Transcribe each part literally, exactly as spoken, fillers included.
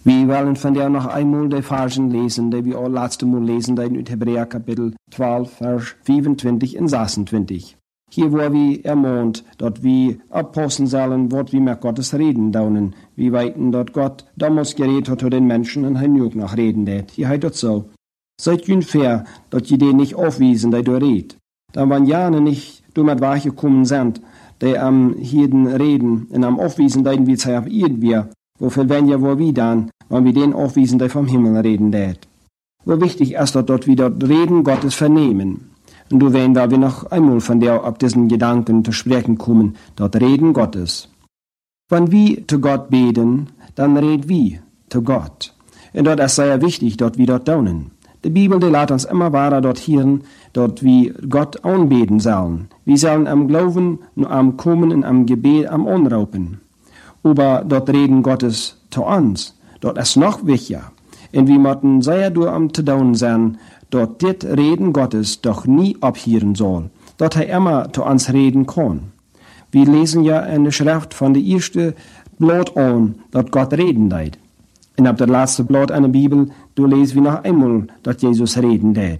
Wir wollen von der noch einmal die Versen lesen, die wir auch letzte Mal lesen, in Hebräer Kapitel zwölf, Vers fünfundzwanzig und sechsundzwanzig. Hier, wo wir ermahnt, dort wir abpassen sollen, was wir mit Gottes reden daunen. Wir weiten, dort Gott damals geredet hat zu den Menschen und er auch noch reden wird. Hier heißt es so: Seid ungefähr, dort ihr den nicht aufwiesen, die du redet. Dann waren Jahre nicht, du mit Weiche gekommen sind, die am Hirden reden und am aufwiesen, die wir zeigen, irgendwie. Wofür wenn ja wo wir dann, wenn wir den aufwiesen, der vom Himmel reden wird. Wo wichtig ist dort, dort wir dort Reden Gottes vernehmen. Und du werden wir noch einmal von der ab diesen Gedanken zu sprechen kommen, dort Reden Gottes. Wenn wir zu Gott beten, dann reden wir zu Gott. Und dort ist sehr wichtig, dort wir dort daunen. Die Bibel, die lässt uns immer weiter dort hören, dort wir Gott anbeten sollen. Wir sollen am Glauben, am Kommen und am Gebet am Anraupen. Aber dort Reden Gottes zu uns, dort ist noch wichtiger. Und wir müssen sehr durch am zu daunen sein, dort dit Reden Gottes doch nie abhören soll, dort er immer zu uns reden kann. Wir lesen ja in der Schrift von der ersten Blatt an, dort Gott reden deit. Und ab der letzte Blatt in der Bibel, du lesen wir noch einmal, dort Jesus reden deit.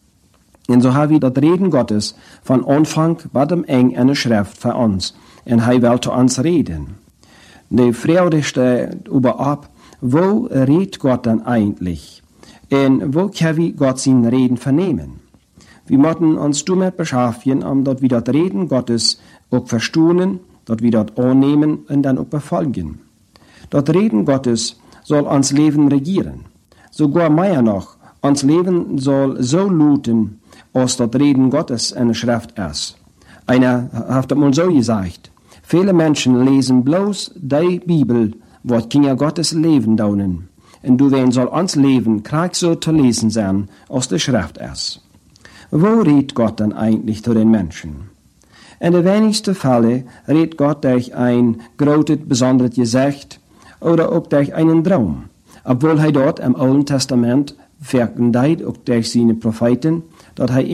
Und so haben wir dort Reden Gottes von Anfang bis am Ende in der Schrift für uns. Und er will zu uns reden. Die Frage steht überab, wo redet Gott dann eigentlich? Und wo können wir Gott sein Reden vernehmen? Wir müssen uns damit beschäftigen, um dort wieder das Reden Gottes auch verstehen, dort wieder annehmen und dann auch befolgen. Das Reden Gottes soll uns Leben regieren. Sogar mehr noch, uns Leben soll so lauten, als das Reden Gottes in der Schrift ist. Einer hat das mal so gesagt: Viele Menschen lesen bloß die Bibel, wo Kinder Gottes Leben daunen. Und du wen soll uns Leben krieg so zu lesen sein, aus der Schrift ist. Wo redet Gott dann eigentlich zu den Menschen? In den wenigsten Fällen redet Gott durch ein großes, besonderes Gesicht oder auch durch einen Traum. Obwohl er dort im Alten Testament verkündet, auch durch seine Propheten, dort er